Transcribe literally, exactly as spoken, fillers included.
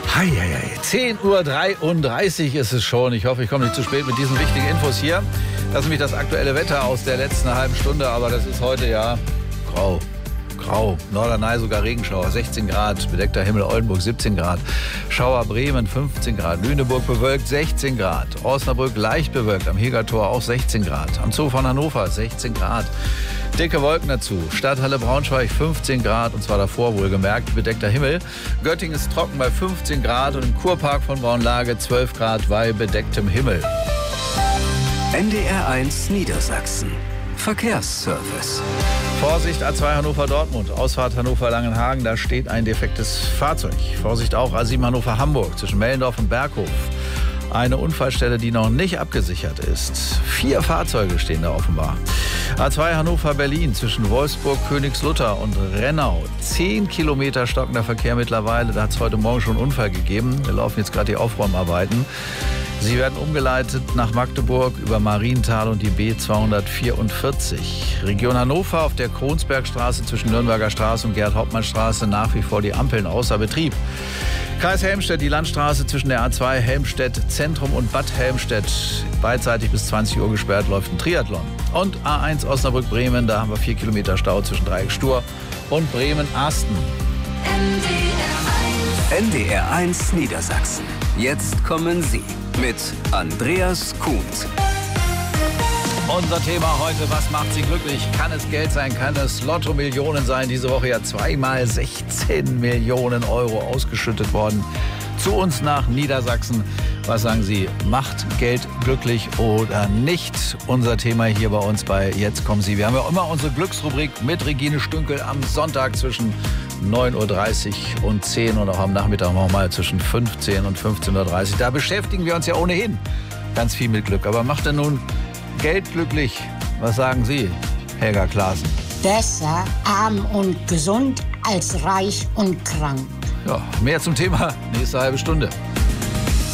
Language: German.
Heieiei, zehn Uhr dreiunddreißig ist es schon. Ich hoffe, ich komme nicht zu spät mit diesen wichtigen Infos hier. Das ist nämlich das aktuelle Wetter aus der letzten halben Stunde, aber das ist heute ja grau. Grau, Norderney sogar Regenschauer, sechzehn Grad, bedeckter Himmel Oldenburg siebzehn Grad, Schauer Bremen fünfzehn Grad, Lüneburg bewölkt sechzehn Grad, Osnabrück leicht bewölkt, am Hegertor auch sechzehn Grad, am Zoo von Hannover sechzehn Grad, dicke Wolken dazu, Stadthalle Braunschweig fünfzehn Grad und zwar davor wohlgemerkt, bedeckter Himmel, Göttingen ist trocken bei fünfzehn Grad und im Kurpark von Braunlage zwölf Grad bei bedecktem Himmel. N D R eins Niedersachsen. Verkehrsservice. Vorsicht A zwei Hannover-Dortmund, Ausfahrt Hannover-Langenhagen, da steht ein defektes Fahrzeug. Vorsicht auch A sieben Hannover-Hamburg zwischen Mellendorf und Berghof. Eine Unfallstelle, die noch nicht abgesichert ist. Vier Fahrzeuge stehen da offenbar. A zwei Hannover-Berlin zwischen Wolfsburg, Königslutter und Rennau. Zehn Kilometer stockender Verkehr mittlerweile. Da hat es heute Morgen schon einen Unfall gegeben. Wir laufen jetzt gerade die Aufräumarbeiten. Sie werden umgeleitet nach Magdeburg über Marienthal und die B zweihundertvierundvierzig. Region Hannover auf der Kronsbergstraße zwischen Nürnberger Straße und Gerhard-Hauptmann-Straße nach wie vor die Ampeln außer Betrieb. Kreis Helmstedt, die Landstraße zwischen der A zwei Helmstedt Zentrum und Bad Helmstedt. Beidseitig bis zwanzig Uhr gesperrt läuft ein Triathlon. Und A eins Osnabrück-Bremen, da haben wir vier Kilometer Stau zwischen Dreieck Stur und Bremen-Asten. N D R eins Niedersachsen. Jetzt kommen Sie mit Andreas Kuhns. Unser Thema heute, was macht Sie glücklich? Kann es Geld sein? Kann es Lotto-Millionen sein? Diese Woche ja zweimal sechzehn Millionen Euro ausgeschüttet worden. Zu uns nach Niedersachsen. Was sagen Sie? Macht Geld glücklich oder nicht? Unser Thema hier bei uns bei Jetzt kommen Sie. Wir haben ja immer unsere Glücksrubrik mit Regine Stünkel am Sonntag zwischen neun Uhr dreißig und zehn und auch am Nachmittag nochmal zwischen fünfzehn und fünfzehn Uhr dreißig. Da beschäftigen wir uns ja ohnehin ganz viel mit Glück. Aber macht denn nun Geld glücklich? Was sagen Sie, Helga Klaassen? Besser arm und gesund als reich und krank. Ja, mehr zum Thema nächste halbe Stunde.